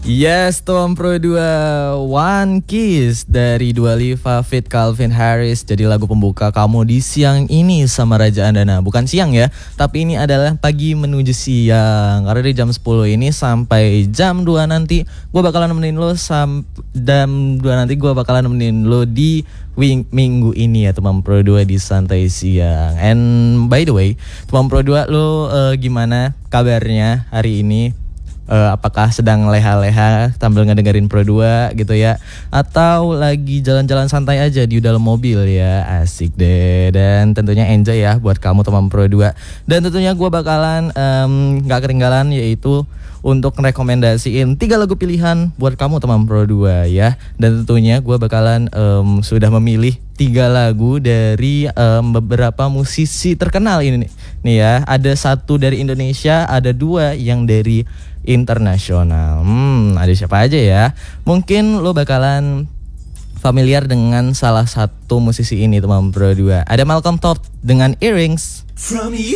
Yes, Tom Pro 2 One Kiss dari Dua Lipa feat Calvin Harris jadi lagu pembuka kamu di siang ini sama Raja Andana. Bukan siang ya, tapi ini adalah pagi menuju siang. Karena dari jam 10 ini sampai jam 2 nanti gue bakalan nemenin lo di minggu ini ya Teman Pro 2 di Santai Siang. And by the way, Teman Pro 2 lo gimana kabarnya hari ini? Apakah sedang leha-leha sambil ngedengerin Pro 2 gitu ya, atau lagi jalan-jalan santai aja di dalam mobil ya? Asik deh. Dan tentunya enjoy ya buat kamu teman Pro 2. Dan tentunya gue bakalan gak ketinggalan yaitu untuk rekomendasiin 3 lagu pilihan buat kamu teman Pro 2 ya. Dan tentunya gue bakalan sudah memilih 3 lagu dari beberapa musisi terkenal ini nih ya. Ada 1 dari Indonesia, ada 2 yang dari internasional. Ada siapa aja ya? Mungkin lo bakalan familiar dengan salah satu musisi ini teman Pro 2. Ada Malcolm Todd dengan Earrings.